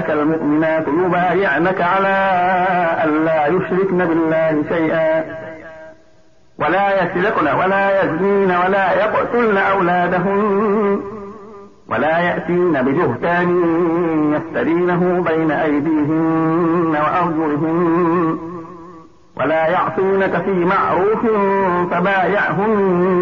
جاءك المؤمنات يبايعنك على ألا يشركن بالله شيئا ولا يسرقن ولا يزنين ولا يقتلن أولادهن ولا يأتين ببهتان يفترينه بين أيديهن وأرجلهن ولا يعصونك في معروف فبايعهن